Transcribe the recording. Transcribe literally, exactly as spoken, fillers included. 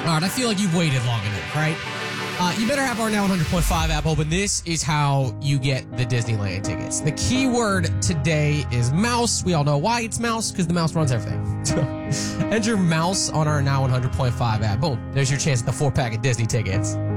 All right, I feel like you've waited long enough, right? Uh, you better have our Now one hundred point five app open. This is how you get the Disneyland tickets. The key word today is mouse. We all know why it's mouse, because the mouse runs everything. Enter mouse on our Now one hundred point five app. Boom. There's your chance at the four-pack of Disney tickets.